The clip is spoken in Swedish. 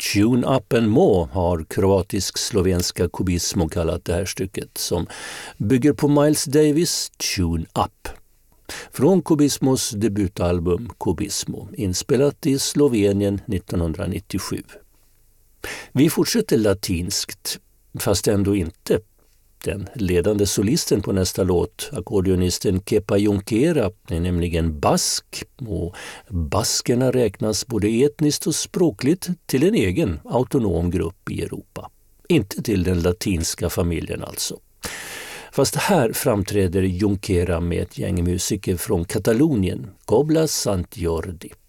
Tune Up and More har kroatisk-slovenska Kubismo kallat det här stycket, som bygger på Miles Davis Tune Up. Från Kubismos debutalbum Kubismo, inspelat i Slovenien 1997. Vi fortsätter latinskt, fast ändå inte. Den ledande solisten på nästa låt, ackordionisten Kepa Junquera, är nämligen bask, och baskerna räknas både etniskt och språkligt till en egen autonom grupp i Europa. Inte till den latinska familjen alltså. Fast här framträder Junquera med ett gäng musiker från Katalonien, Cobla Sant Jordi.